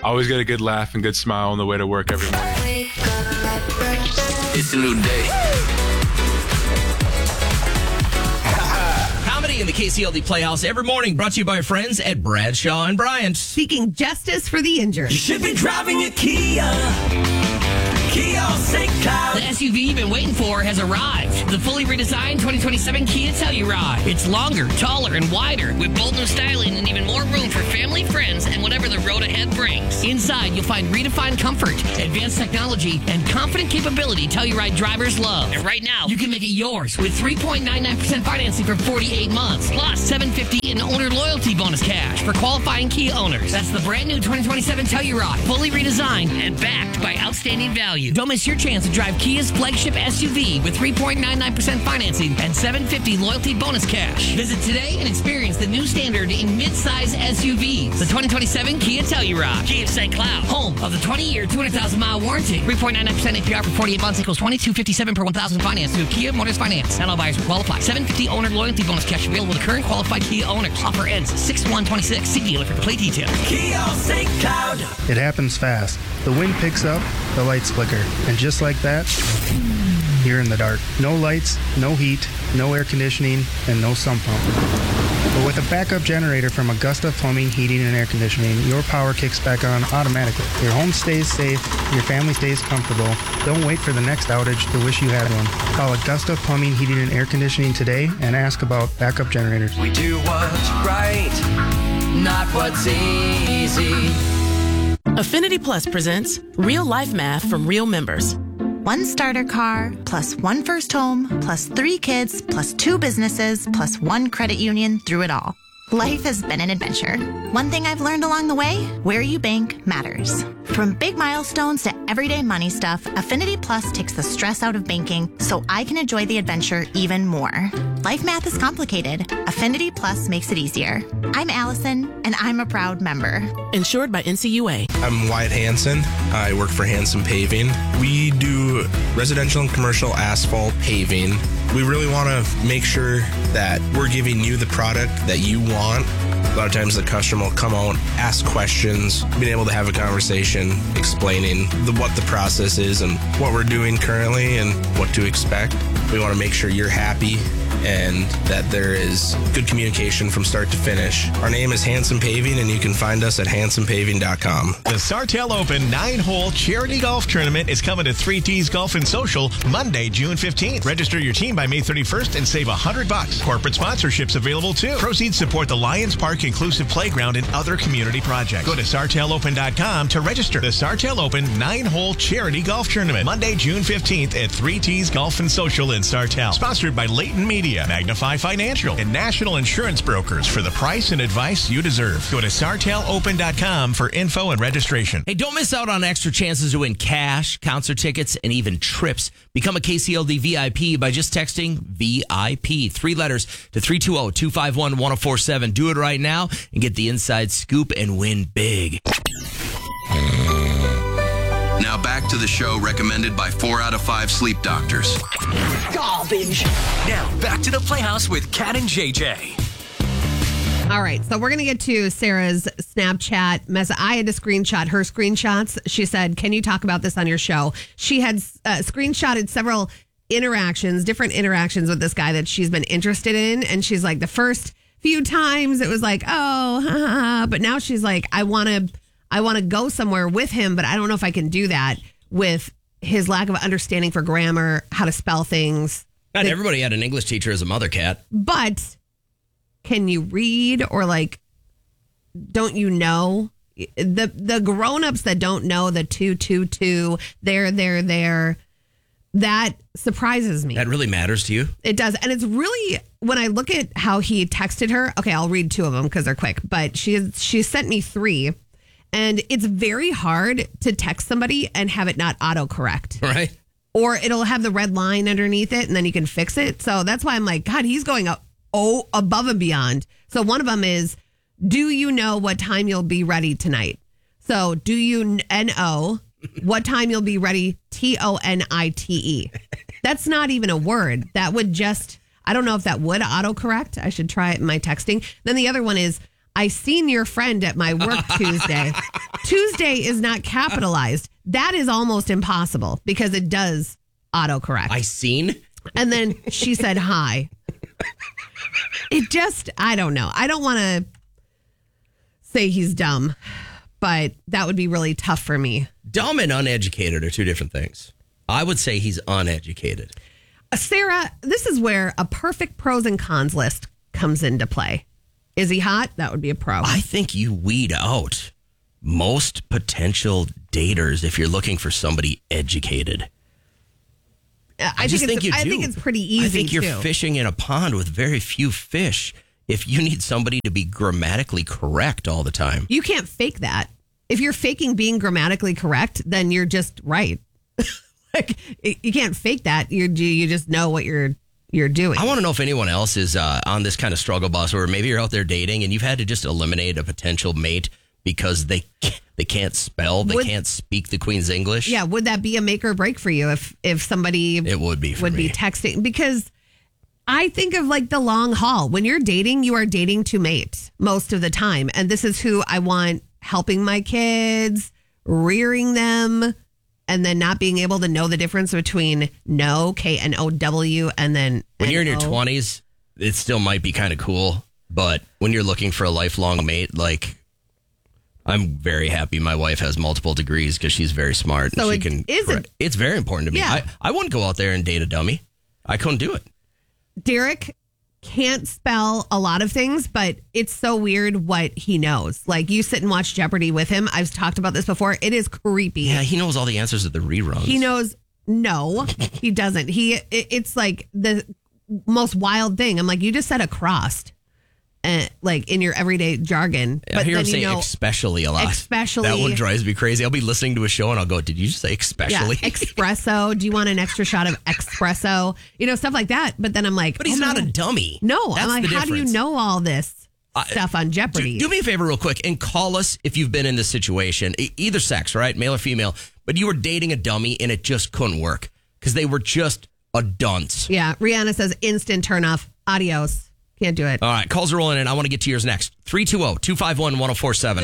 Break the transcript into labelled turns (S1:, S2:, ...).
S1: always get a good laugh and good smile on the way to work every morning.
S2: It's a new day.
S3: In the KCLD Playhouse every morning, brought to you by our friends at Bradshaw and Bryant.
S4: Seeking justice for the injured.
S5: You should be driving a Kia Ceed Cloud.
S6: The SUV you've been waiting for has arrived. The fully redesigned 2027 Kia Telluride. It's longer, taller, and wider, with bold new styling and even more room for family, friends, and whatever the road ahead brings. Inside, you'll find redefined comfort, advanced technology, and confident capability Telluride drivers love. And right now, you can make it yours with 3.99% financing for 48 months, plus $750 in owner loyalty bonus cash for qualifying Kia owners. That's the brand new 2027 Telluride, fully redesigned and backed by outstanding value. Don't miss your chance to drive Kia's flagship SUV with 3.99% financing and $750 loyalty bonus cash. Visit today and experience the new standard in mid-size SUVs. The 2027 Kia Telluride. Kia St. Cloud, home of the 20-year, 200,000-mile warranty. 3.99% APR for 48 months equals $22.57 per 1,000 finance through Kia Motors Finance. Not all buyers will qualify. $750 owner loyalty bonus cash available to current qualified Kia owners. Offer ends 6/1/26. See dealer for complete details.
S5: Kia Ceed Cloud.
S7: It happens fast. The wind picks up, the lights flicker, and just like that, you're in the dark. No lights, no heat, no air conditioning, and no sump pump. But with a backup generator from Augusta Plumbing, Heating, and Air Conditioning, your power kicks back on automatically. Your home stays safe, your family stays comfortable. Don't wait for the next outage to wish you had one. Call Augusta Plumbing, Heating, and Air Conditioning today and ask about backup generators.
S5: We do what's right, not what's easy.
S8: Affinity Plus presents Real Life Math from Real Members.
S9: One starter car, plus one first home, plus 3 kids, plus 2 businesses, plus 1 credit union through it all. Life has been an adventure. One thing I've learned along the way, where you bank matters. From big milestones to everyday money stuff, Affinity Plus takes the stress out of banking so I can enjoy the adventure even more. Life math is complicated. Affinity Plus makes it easier. I'm Allison, and I'm a proud member.
S8: Insured by NCUA.
S10: I'm Wyatt Hansen. I work for Hansen Paving. We do residential and commercial asphalt paving. We really want to make sure that we're giving you the product that you want. A lot of times the customer will come out, ask questions, being able to have a conversation, explaining what the process is and what we're doing currently and what to expect. We want to make sure you're happy and that there is good communication from start to finish. Our name is Hansen Paving, and you can find us at hansenpaving.com.
S11: The Sartell Open 9-hole charity golf tournament is coming to 3T's Golf and Social Monday, June 15th. Register your team by May 31st and save $100. Corporate sponsorships available too. Proceeds support the Lions Park Inclusive Playground and other community projects. Go to sartellopen.com to register. The Sartell Open 9-hole charity golf tournament Monday, June 15th at 3T's Golf and Social in Sartell. Sponsored by Leighton Media, Magnify Financial, and National Insurance Brokers for the price and advice you deserve. Go to sartellopen.com for info and registration.
S3: Hey, don't miss out on extra chances to win cash, concert tickets, and even trips. Become a KCLD VIP by just texting VIP, 3 letters, to 320-251-1047. Do it right now and get the inside scoop and win big.
S2: Now back to the show recommended by 4 out of 5 sleep doctors.
S5: Garbage.
S12: Now back to the Playhouse with Kat and JJ.
S4: All right, so we're going to get to Sarah's Snapchat message. I had to screenshot her screenshots. She said, can you talk about this on your show? She had screenshotted several different interactions with this guy that she's been interested in. And she's like, the first few times it was like, oh, but now she's like, I want to go somewhere with him, but I don't know if I can do that with his lack of understanding for grammar, how to spell things.
S3: Not everybody had an English teacher as a mother, Kat.
S4: But can you read, or like, don't you know? The grown-ups that don't know the 222, there, that surprises me.
S3: That really matters to you?
S4: It does. And it's really, when I look at how he texted her, okay, I'll read 2 of them because they're quick, but she sent me 3. And it's very hard to text somebody and have it not autocorrect.
S3: Right.
S4: Or it'll have the red line underneath it and then you can fix it. So that's why I'm like, God, he's going up above and beyond. So one of them is, do you know what time you'll be ready tonight? So do you know what time you'll be ready? TONITE. That's not even a word. That would just, I don't know if that would autocorrect. I should try it in my texting. Then the other one is, I seen your friend at my work Tuesday. Tuesday is not capitalized. That is almost impossible because it does autocorrect.
S3: I seen.
S4: And then she said hi. It just, I don't know. I don't want to say he's dumb, but that would be really tough for me.
S3: Dumb and uneducated are two different things. I would say he's uneducated.
S4: Sarah, this is where a perfect pros and cons list comes into play. Is he hot? That would be a pro.
S3: I think you weed out most potential daters if you're looking for somebody educated. I think you do.
S4: I think it's pretty easy.
S3: I think you're
S4: too.
S3: fishing in a pond with very few fish if you need somebody to be grammatically correct all the time.
S4: You can't fake that. If you're faking being grammatically correct, then you're just right. Like, you can't fake that. You just know what you're doing.
S3: I want to know if anyone else is on this kind of struggle bus where maybe you're out there dating and you've had to just eliminate a potential mate because they can't spell, they can't speak the Queen's English.
S4: Yeah, would that be a make or break for you if somebody
S3: it would be
S4: texting? Because I think of like the long haul. When you're dating, you are dating to mate most of the time. And this is who I want helping my kids, rearing them, and then not being able to know the difference between no, K-N-O-W, and then
S3: when you're in your
S4: N-O.
S3: 20s, it still might be kind of cool. But when you're looking for a lifelong mate, like, I'm very happy my wife has multiple degrees because she's very smart.
S4: So
S3: and it's very important to me.
S4: Yeah.
S3: I wouldn't go out there and date a dummy. I couldn't do it.
S4: Derek can't spell a lot of things, but it's so weird what he knows. Like, you sit and watch Jeopardy with him. I've talked about this before. It is creepy.
S3: Yeah, he knows all the answers to the reruns.
S4: He knows. No, he doesn't. It's like the most wild thing. I'm like, you just said across. Like in your everyday jargon.
S3: I hear him say especially a lot.
S4: Especially.
S3: That one drives me crazy. I'll be listening to a show and I'll go, did you just say especially?
S4: Yeah, espresso. Do you want an extra shot of espresso? Stuff like that. But then I'm like,
S3: but he's not a dummy.
S4: No,
S3: That's
S4: I'm like,
S3: the
S4: how do you know all this stuff on Jeopardy?
S3: Do me a favor real quick and call us if you've been in this situation, either sex, right? Male or female, but you were dating a dummy and it just couldn't work because they were just a dunce.
S4: Yeah. Rihanna says instant turn off. Adios. Can't do it.
S3: All right. Calls are rolling in. I want to get to yours next. 320-251-1047.